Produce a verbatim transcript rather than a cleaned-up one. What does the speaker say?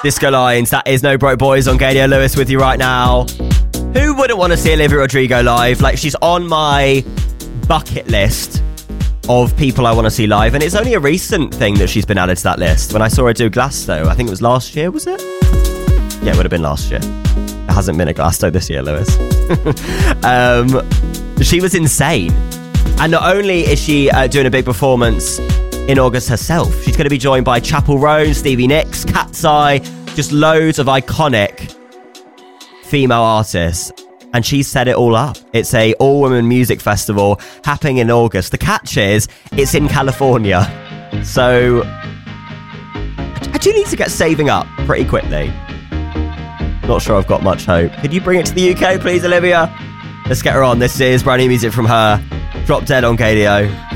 Disco Lines, that is No Broke Boys on Gadio Lewis with you right now. Who wouldn't want to see Olivia Rodrigo live? Like, she's on my bucket list of people I want to see live, and it's only a recent thing that she's been added to that list. When I saw her do Glasgow, I think it was last year, was it? Yeah, it would have been last year. It hasn't been a Glasgow this year, Lewis. um, she was insane. And not only is she uh, doing a big performance in August herself, she's going to be joined by Chapel Roan, Stevie Nicks, Cat's Eye, just loads of iconic female artists. And she set it all up. It's a all-women music festival happening in August. The catch is, it's in California. So I do need to get saving up pretty quickly. Not sure I've got much hope. Could you bring it to the U K, please, Olivia? Let's get her on. This is brand new music from her. Drop Dead on Gadio.